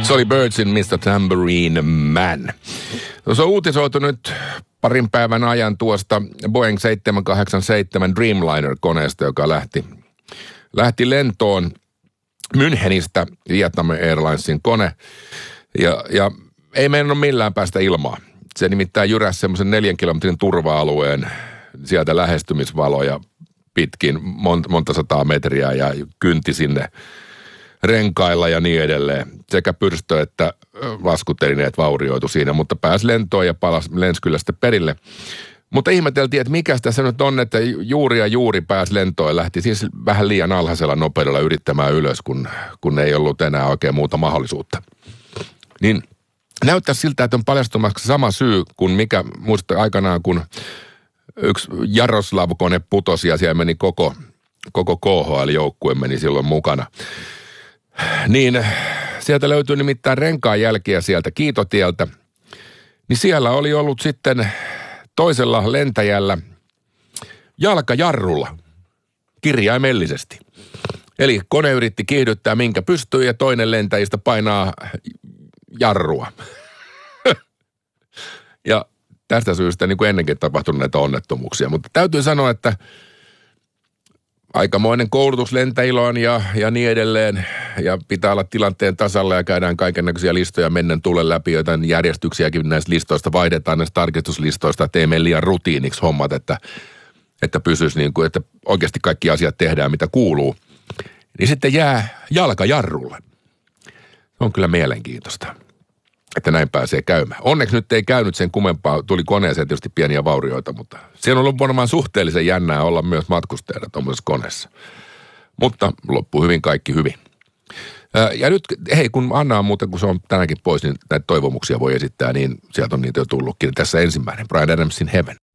Se oli Birdsin Mr. Tambourine Man. Se on uutisoitu nyt parin päivän ajan tuosta Boeing 787 Dreamliner-koneesta, joka lähti lentoon Münchenistä, Vietnam Airlinesin kone, ja ei meinannut millään päästä ilmaan. Se nimittäin jyräsi semmoisen 4 kilometrin turva-alueen sieltä lähestymisvaloja pitkin monta sataa metriä ja kynti sinne renkailla ja niin edelleen. Sekä pyrstö että laskutelineet vaurioitu siinä, mutta pääsi lentoon ja lensi kyllä sitten perille. Mutta ihmeteltiin, että mikä tässä nyt on, että juuri pääsi lentoon ja lähti siis vähän liian alhaisella nopeudella yrittämään ylös, kun ei ollut enää oikein muuta mahdollisuutta. Niin näyttää siltä, että on paljastumassa sama syy kuin mikä muista aikanaan, kun yksi Jaroslav-kone putosi ja siellä meni koko KHL-joukkue meni silloin mukana. Niin sieltä löytyy nimittäin renkaanjälkiä sieltä Kiitotieltä. Niin siellä oli ollut sitten toisella lentäjällä jalkajarrulla kirjaimellisesti. Eli kone yritti kiihdyttää minkä pystyy ja toinen lentäjistä painaa jarrua. Ja tästä syystä niin kuin ennenkin tapahtunut näitä onnettomuuksia. Mutta täytyy sanoa, että aikamoinen koulutus lentäjillä on ja niin edelleen. Ja pitää olla tilanteen tasalla ja käydään kaikennäköisiä listoja mennen tulen läpi. Jotain järjestyksiäkin näistä listoista vaihdetaan, näistä tarkistuslistoista, että ei mene liian rutiiniksi hommat, että pysyisi niin kuin, että oikeasti kaikki asiat tehdään mitä kuuluu. Niin sitten jää jalkajarrulle. Se on kyllä mielenkiintoista, että näin pääsee käymään. Onneksi nyt ei käynyt sen kummempaa, tuli koneeseen tietysti pieniä vaurioita, mutta se on ollut varmaan suhteellisen jännää olla myös matkustajana tuollaisessa koneessa. Mutta loppui hyvin kaikki hyvin. Ja nyt, hei, kun Anna on muuten, kun se on tänäänkin pois, niin näitä toivomuksia voi esittää, niin sieltä on niitä jo tullutkin. Tässä ensimmäinen, Bryan Adamsin Heaven.